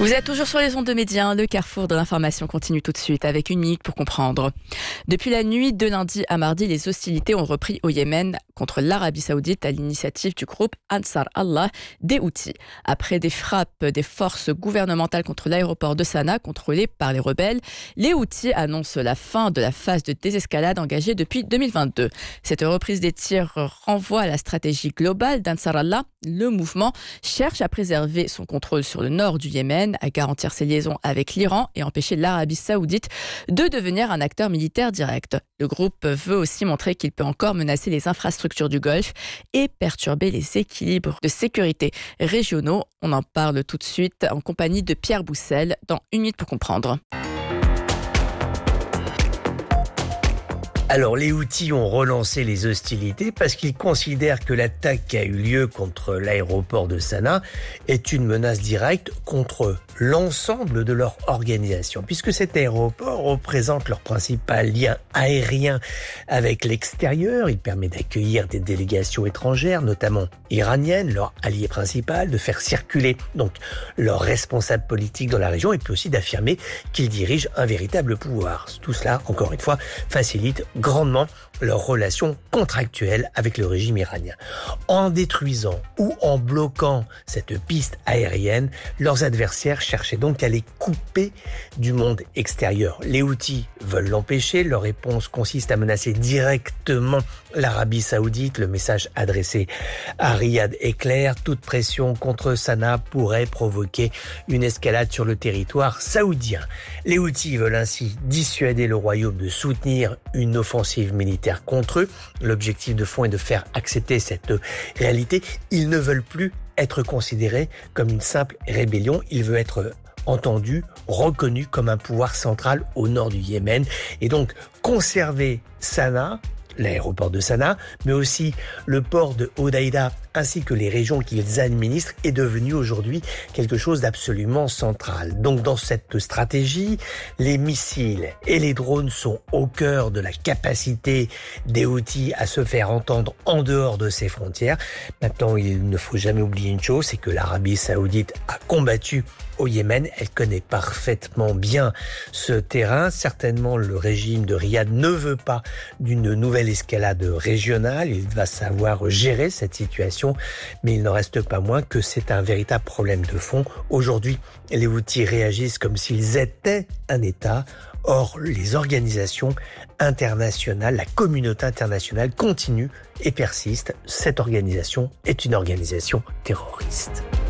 Vous êtes toujours sur les ondes de Média, le carrefour de l'information continue tout de suite avec une minute pour comprendre. Depuis la nuit de lundi à mardi, les hostilités ont repris au Yémen contre l'Arabie Saoudite à l'initiative du groupe Ansar Allah des Houthis. Après des frappes des forces gouvernementales contre l'aéroport de Sanaa contrôlé par les rebelles, les Houthis annoncent la fin de la phase de désescalade engagée depuis 2022. Cette reprise des tirs renvoie à la stratégie globale d'Ansar Allah. Le mouvement cherche à préserver son contrôle sur le nord du Yémen, à garantir ses liaisons avec l'Iran et empêcher l'Arabie Saoudite de devenir un acteur militaire direct. Le groupe veut aussi montrer qu'il peut encore menacer les infrastructures du Golfe et perturber les équilibres de sécurité régionaux. On en parle tout de suite en compagnie de Pierre Boussel dans Une minute pour comprendre. Alors, les Houthis ont relancé les hostilités parce qu'ils considèrent que l'attaque qui a eu lieu contre l'aéroport de Sanaa est une menace directe contre l'ensemble de leur organisation, puisque cet aéroport représente leur principal lien aérien avec l'extérieur. Il permet d'accueillir des délégations étrangères, notamment iraniennes, leur allié principal, de faire circuler donc leurs responsables politiques dans la région et puis aussi d'affirmer qu'ils dirigent un véritable pouvoir. Tout cela, encore une fois, facilite grandement leurs relations contractuelles avec le régime iranien. En détruisant ou en bloquant cette piste aérienne, leurs adversaires cherchaient donc à les couper du monde extérieur. Les Houthis veulent l'empêcher. Leur réponse consiste à menacer directement l'Arabie Saoudite. Le message adressé à Riyad est clair. Toute pression contre Sanaa pourrait provoquer une escalade sur le territoire saoudien. Les Houthis veulent ainsi dissuader le royaume de soutenir une offensive militaire contre eux. L'objectif de fond est de faire accepter cette réalité. Ils ne veulent plus être considérés comme une simple rébellion. Ils veulent être entendu, reconnu comme un pouvoir central au nord du Yémen et donc conserver Sanaa, l'aéroport de Sanaa, mais aussi le port de Hodeïda ainsi que les régions qu'ils administrent est devenu aujourd'hui quelque chose d'absolument central. Donc dans cette stratégie, les missiles et les drones sont au cœur de la capacité des Houthis à se faire entendre en dehors de ses frontières. Maintenant, il ne faut jamais oublier une chose, c'est que l'Arabie Saoudite a combattu au Yémen. Elle connaît parfaitement bien ce terrain. Certainement, le régime de Riyad ne veut pas d'une nouvelle escalade régionale. Il va savoir gérer cette situation, mais il n'en reste pas moins que c'est un véritable problème de fond. Aujourd'hui, les Houthis réagissent comme s'ils étaient un État. Or, les organisations internationales, la communauté internationale continue et persiste. Cette organisation est une organisation terroriste.